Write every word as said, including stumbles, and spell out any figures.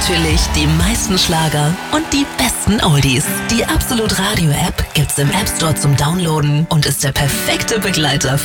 natürlich die meisten Schlager und die besten Oldies. Die Absolut Radio App gibt's im App Store zum Downloaden und ist der perfekte Begleiter